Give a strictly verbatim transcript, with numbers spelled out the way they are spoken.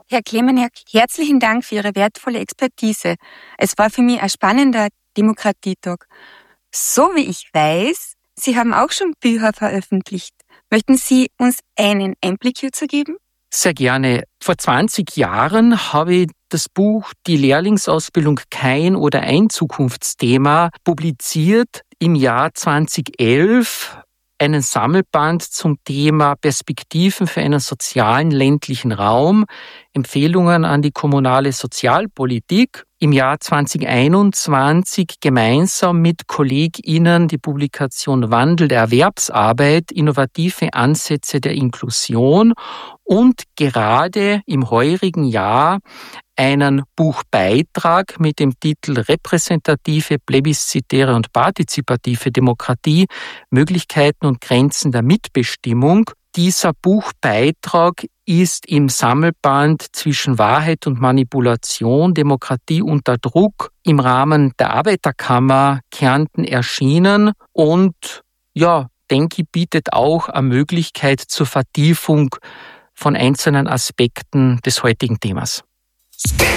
Herr Klemeniak, herzlichen Dank für Ihre wertvolle Expertise. Es war für mich ein spannender Demokratietag. So wie ich weiß, Sie haben auch schon Bücher veröffentlicht. Möchten Sie uns einen Einblick hierzu geben? Sehr gerne. Vor zwanzig Jahren habe ich das Buch Die Lehrlingsausbildung kein oder ein Zukunftsthema publiziert. Im Jahr zweitausendelf einen Sammelband zum Thema Perspektiven für einen sozialen ländlichen Raum, Empfehlungen an die kommunale Sozialpolitik. Im Jahr zweitausendeinundzwanzig gemeinsam mit KollegInnen die Publikation Wandel der Erwerbsarbeit, innovative Ansätze der Inklusion und gerade im heurigen Jahr einen Buchbeitrag mit dem Titel Repräsentative, plebiszitäre und partizipative Demokratie, Möglichkeiten und Grenzen der Mitbestimmung. Dieser Buchbeitrag ist im Sammelband Zwischen Wahrheit und Manipulation, Demokratie unter Druck im Rahmen der Arbeiterkammer Kärnten erschienen und ja, denke ich, bietet auch eine Möglichkeit zur Vertiefung von einzelnen Aspekten des heutigen Themas.